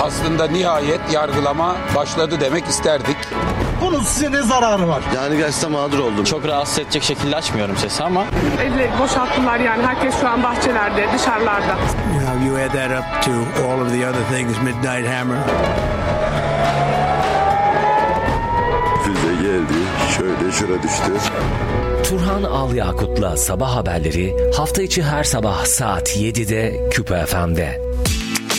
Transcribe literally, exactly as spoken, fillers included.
aslında nihayet yargılama başladı demek isterdik. Bunun size ne zararı var? Yani gerçekten mağdur oldum. Çok rahatsız edecek şekilde açmıyorum sesi ama. Evleri boşalttılar yani. Herkes şu an bahçelerde, dışarılarda. You know, you add that up to all of the other things, Midnight Hammer. Füze geldi, şöyle şura düştü. Turhan Al Yakut'la Sabah Haberleri hafta içi her sabah saat yedide Küpe F M'de.